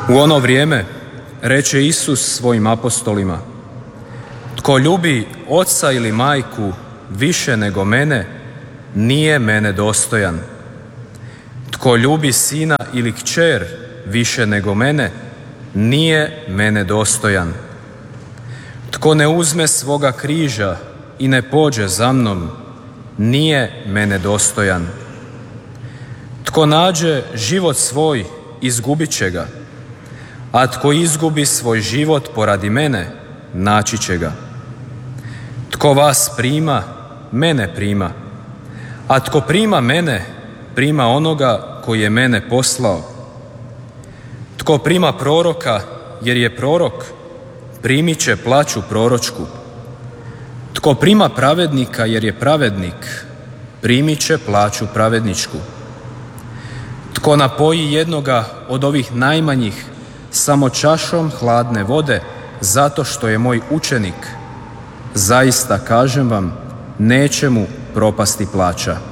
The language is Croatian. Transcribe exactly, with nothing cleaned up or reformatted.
U ono vrijeme reče Isus svojim apostolima: tko ljubi oca ili majku više nego mene, nije mene dostojan. Tko ljubi sina ili kćer više nego mene, nije mene dostojan. Tko ne uzme svoga križa i ne pođe za mnom, nije mene dostojan. Tko nađe život svoj, izgubit će ga, a tko izgubi svoj život poradi mene, naći će ga. Tko vas prima, mene prima, a tko prima mene, prima onoga koji je mene poslao. Tko prima proroka, jer je prorok, primit će plaću proročku. Tko prima pravednika, jer je pravednik, primit će plaću pravedničku. Tko napoji jednoga od ovih najmanjih samo čašom hladne vode, zato što je moj učenik, zaista kažem vam, neće mu propasti plaća.